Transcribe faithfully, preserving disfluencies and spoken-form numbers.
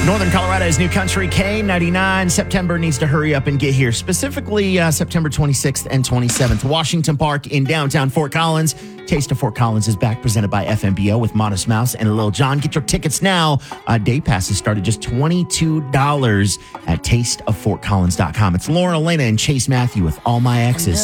Northern Colorado's New Country K ninety-nine. September needs to hurry up and get here. Specifically, uh, September twenty-sixth and twenty-seventh. Washington Park in downtown Fort Collins. Taste of Fort Collins is back, presented by F M B O with Modest Mouse and Lil Jon. Get your tickets now. Uh, day passes start at just twenty-two dollars at taste of fort collins dot com. It's Lauren Elena and Chase Matthew with All My Exes.